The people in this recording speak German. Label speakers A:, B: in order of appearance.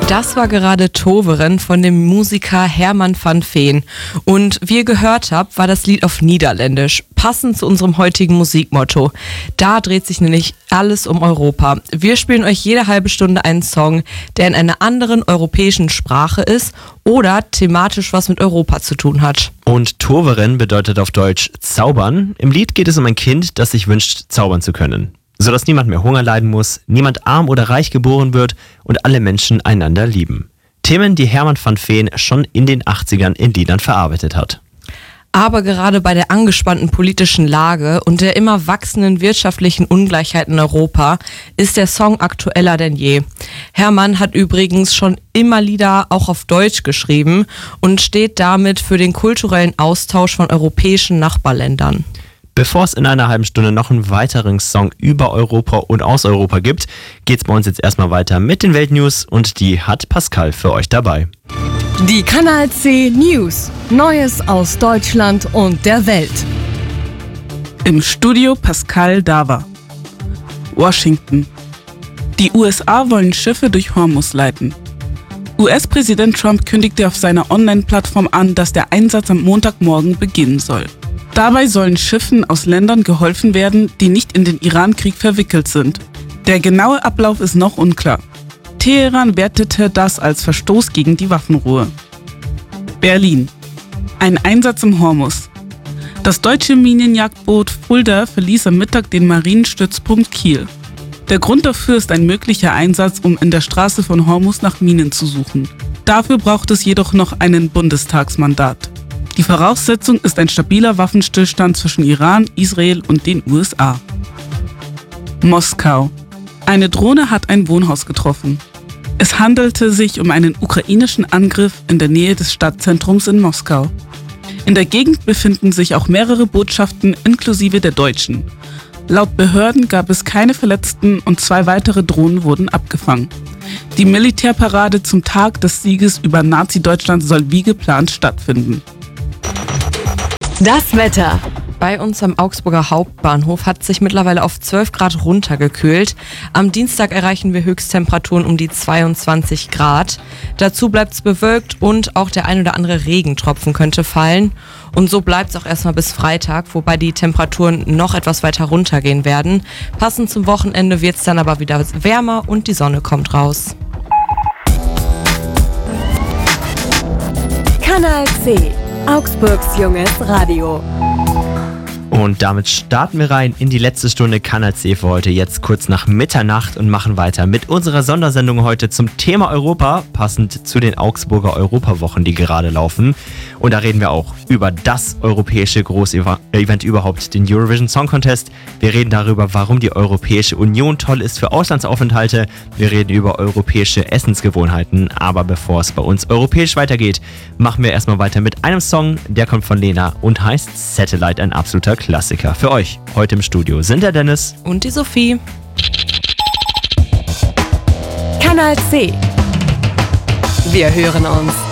A: Das war gerade Toveren von dem Musiker Herman van Veen. Und wie ihr gehört habt, war das Lied auf Niederländisch, passend zu unserem heutigen Musikmotto. Da dreht sich nämlich alles um Europa. Wir spielen euch jede halbe Stunde einen Song, der in einer anderen europäischen Sprache ist oder thematisch was mit Europa zu tun hat.
B: Und Toveren bedeutet auf Deutsch zaubern. Im Lied geht es um ein Kind, das sich wünscht, zaubern zu können. Sodass niemand mehr Hunger leiden muss, niemand arm oder reich geboren wird und alle Menschen einander lieben. Themen, die Herman van Veen schon in den 80ern in Liedern verarbeitet hat.
A: Aber gerade bei der angespannten politischen Lage und der immer wachsenden wirtschaftlichen Ungleichheit in Europa ist der Song aktueller denn je. Herman hat übrigens schon immer Lieder auch auf Deutsch geschrieben und steht damit für den kulturellen Austausch von europäischen Nachbarländern.
B: Bevor es in einer halben Stunde noch einen weiteren Song über Europa und aus Europa gibt, geht's bei uns jetzt erstmal weiter mit den Weltnews und die hat Pascal für euch dabei.
C: Die Kanal C News. Neues aus Deutschland und der Welt.
D: Im Studio Pascal Dawa. Washington. Die USA wollen Schiffe durch Hormuz leiten. US-Präsident Trump kündigte auf seiner Online-Plattform an, dass der Einsatz am Montagmorgen beginnen soll. Dabei sollen Schiffen aus Ländern geholfen werden, die nicht in den Iran-Krieg verwickelt sind. Der genaue Ablauf ist noch unklar. Teheran wertete das als Verstoß gegen die Waffenruhe. Berlin. Ein Einsatz im Hormuz. Das deutsche Minenjagdboot Fulda verließ am Mittag den Marinestützpunkt Kiel. Der Grund dafür ist ein möglicher Einsatz, um in der Straße von Hormuz nach Minen zu suchen. Dafür braucht es jedoch noch ein Bundestagsmandat. Die Voraussetzung ist ein stabiler Waffenstillstand zwischen Iran, Israel und den USA. Moskau. Eine Drohne hat ein Wohnhaus getroffen. Es handelte sich um einen ukrainischen Angriff in der Nähe des Stadtzentrums in Moskau. In der Gegend befinden sich auch mehrere Botschaften inklusive der deutschen. Laut Behörden gab es keine Verletzten und 2 weitere Drohnen wurden abgefangen. Die Militärparade zum Tag des Sieges über Nazi-Deutschland soll wie geplant stattfinden.
C: Das Wetter.
A: Bei uns am Augsburger Hauptbahnhof hat sich mittlerweile auf 12 Grad runtergekühlt. Am Dienstag erreichen wir Höchsttemperaturen um die 22 Grad. Dazu bleibt es bewölkt und auch der ein oder andere Regentropfen könnte fallen. Und so bleibt es auch erstmal bis Freitag, wobei die Temperaturen noch etwas weiter runtergehen werden. Passend zum Wochenende wird es dann aber wieder wärmer und die Sonne kommt raus.
C: Kanal C. Augsburgs junges Radio.
B: Und damit starten wir rein in die letzte Stunde Kanal C für heute, jetzt kurz nach Mitternacht und machen weiter mit unserer Sondersendung heute zum Thema Europa, passend zu den Augsburger Europawochen, die gerade laufen. Und da reden wir auch über das europäische Großevent überhaupt, den Eurovision Song Contest. Wir reden darüber, warum die Europäische Union toll ist für Auslandsaufenthalte. Wir reden über europäische Essensgewohnheiten. Aber bevor es bei uns europäisch weitergeht, machen wir erstmal weiter mit einem Song, der kommt von Lena und heißt Satellite, ein absoluter Klassiker. Für euch heute im Studio sind der Dennis
A: und die Sophie.
C: Kanal C. Wir hören uns.